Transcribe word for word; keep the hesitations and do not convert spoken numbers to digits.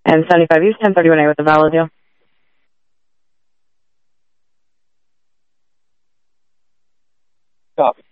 And seventy-five East, ten thirty-one A with the valid deal. Copy.